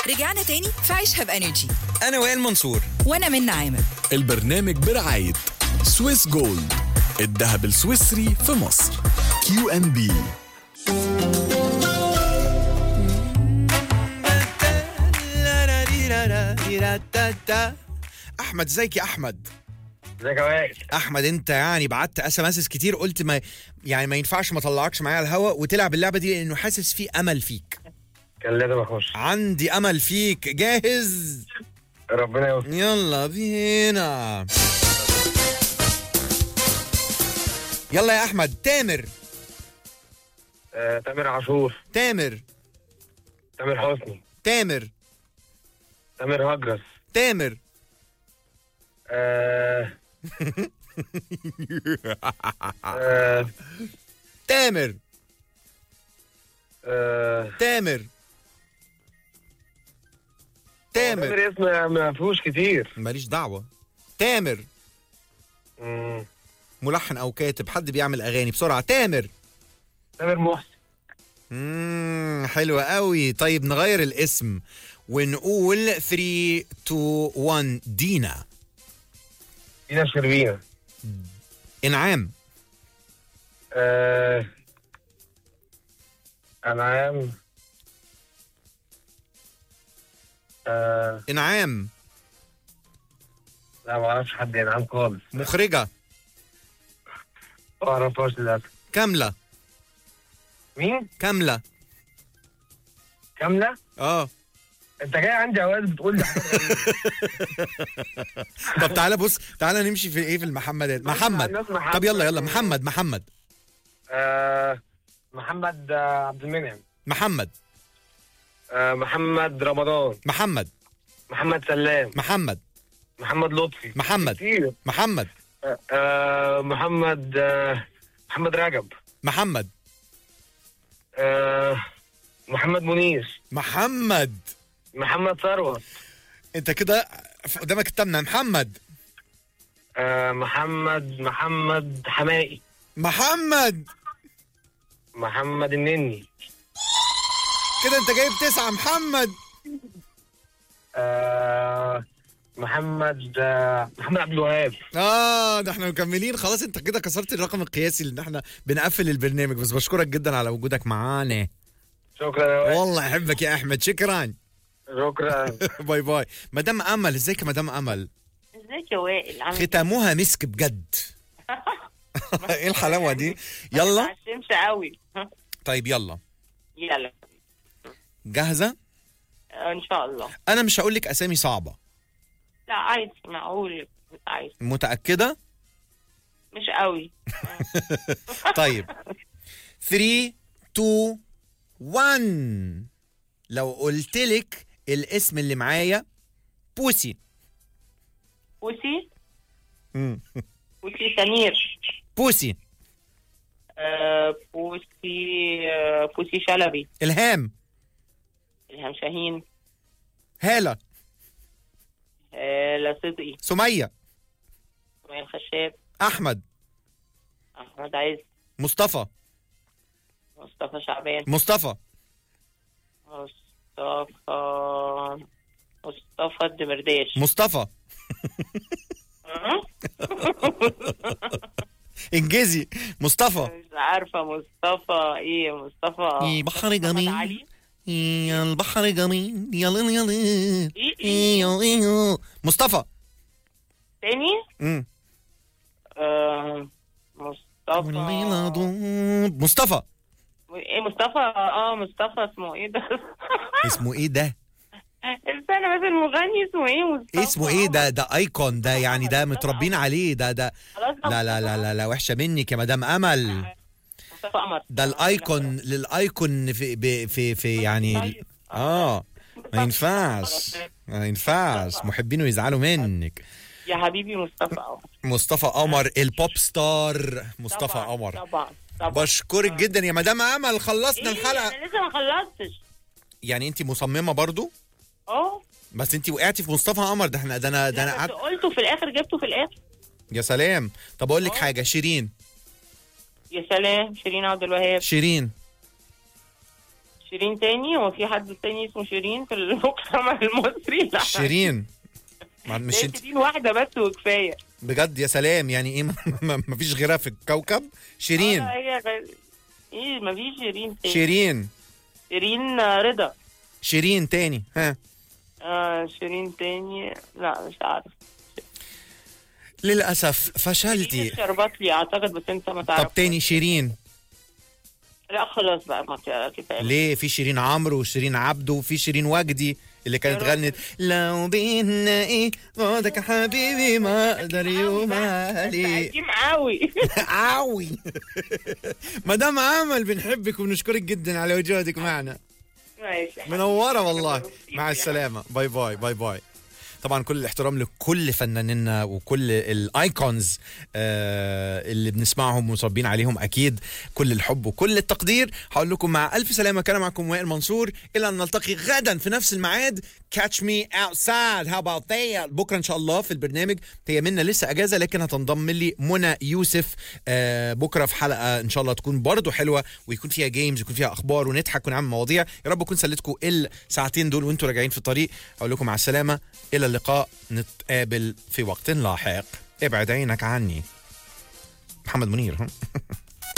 رجعنا تاني في عيشها بانرجي. انا وائل منصور وانا منى عامر. البرنامج برعاية سويس جولد، الذهب السويسري في مصر. QNB. احمد، ازيك يا احمد؟ ازيك يا وائل؟ احمد، انت يعني بعت SMS كتير، قلت ما ينفعش ما اطلعكش معايا على الهوا وتلعب اللعبه دي لانه حاسس في امل فيك. كان لازم اخش. عندي امل فيك، جاهز؟ ربنا يوفقك. يلا بينا. يلا يا احمد. تامر. تامر عاشور. تامر. تامر حسني. تامر. تامر هجرس. تامر. تامر. تامر. تامر. اسم ما فيهوش كتير. ماليش دعوة. تامر. مم. ملحن او كاتب، حد بيعمل اغاني بسرعة. تامر. تامر محسن. حلوة قوي. طيب نغير الاسم ونقول 3 2 1. دينا. دينا شربينة. انعام. انعام. انعام. لا ما اعرفش حد انعام خالص. مخرجة. ما اعرفهاش للاسف. كاملة. مين؟ كاملة. كاملة؟ انت جاي عندي اوقات بتقول لي حاجات غريبة. طب تعالى بص، تعالى نمشي في في المحمدات. محمد. طب يلا محمد. محمد عبد المنعم. محمد. محمد رمضان. محمد سلام. محمد لطفي. محمد رجب. محمد منير. محمد ثروت. انت كده قدامك التامنة. محمد حمائي. محمد النني. كده انت جايب 9. محمد. محمد عبد الوهاب. ده احنا مكملين خلاص. انت كده كسرت الرقم القياسي اللي احنا بنقفل البرنامج، بس بشكرك جدا على وجودك معانا. شكرا. والله احبك يا احمد. شكرا. باي باي. مدام امل، ازيك يا مدام امل؟ ازيك يا وائل؟ ختامها مسك بجد. ايه الحلاوه دي؟ يلا. ما عشمش قوي. طيب يلا جاهزه؟ ان شاء الله. انا مش هقول لك اسامي صعبه. لا عايز معقول. عايز. متاكده؟ مش قوي. طيب 3 2 1. لو قلت لك الاسم اللي معايا بوسي. بوسي سمير. بوسي. بوسي شلبي. إلهام شاهين. هالة صدقي. سمية الخشاب. أحمد عز. مصطفى شعبان. مصطفى الدمرداش. مصطفى. انجزي. مصطفى. مش عارفة مصطفى ايه بحر جميل. البحر جميل. يلا ايه مصطفى تاني. مصطفى. ايه مصطفى؟ مصطفى اسمه ايه ده؟ استنى بس، المغني اسمه ايه؟ مصطفى. اسمه ايه ده ايكون ده، يعني ده متربين عليه ده. لا وحشه منك يا مدام امل. مصطفى قمر ده الايكون للايكون في يعني ما ينفعش محبينه يزعلوا منك يا حبيبي. مصطفى قمر البوب ستار. مصطفى قمر. طبعا. بشكرك جدا يا مدام امل. خلصنا الحلقه. انا لسه ما خلصتش. يعني انت مصممه برضو؟ بس انت وقعتي في مصطفى قمر. ده انا قعدت قلته في الاخر، جبته في الاخر. يا سلام. طب اقول لك حاجه. شيرين. يا سلام. شيرين عبد الوهاب. شيرين شيرين تاني؟ هو في حد تاني اسمه شيرين في المجتمع المصري؟ لا شيرين مش انت شيرين واحدة بس وكفاية بجد؟ يا سلام، يعني ايه مفيش غيرها في الكوكب؟ شيرين. ايه مفيش شيرين تاني. شيرين رضا. شيرين تاني. ها شيرين تاني، لا مش عارف. للأسف فشلتي. شربتلي اعتقد، بس انت ما تعرف. طب تاني شيرين. لا خلاص بقى، ما كفايه. ليه؟ في شيرين عمرو وشيرين عبده وفي شيرين وجدي اللي كانت غنت لو بينا ايه بعدك يا حبيبي ما اقدر يوم علي. قديم قوي قوي. مدام امل بنحبك وبنشكرك جدا على وجودك معنا. ماشي، منوره والله. مع السلامه. باي باي باي باي. طبعا كل الاحترام لكل فنانينا وكل الايكونز اللي بنسمعهم ومصابين عليهم، اكيد كل الحب وكل التقدير. هقول لكم مع الف سلامه، كان معكم وائل منصور، الى ان نلتقي غدا في نفس الميعاد. catch me outside how about that. بكره ان شاء الله في البرنامج هي منا لسه اجازه، لكن هتنضم لي منى يوسف بكره في حلقه ان شاء الله تكون برضو حلوه، ويكون فيها جيمز، يكون فيها اخبار، ونضحك ونعمل مواضيع. يا رب اكون سليتكم الساعتين دول وانتوا راجعين في الطريق. اقول لكم مع السلامه، الى اللقاء، نتقابل في وقت لاحق. ابعد عينك عني. محمد منير.